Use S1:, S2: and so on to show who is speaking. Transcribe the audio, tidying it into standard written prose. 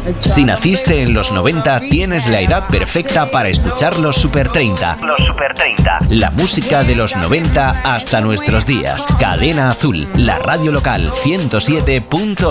S1: Si naciste en los 90, tienes la edad perfecta para escuchar los Super 30. Los Super 30. La música de los 90 hasta nuestros días. Cadena Azul, la radio local 107.8.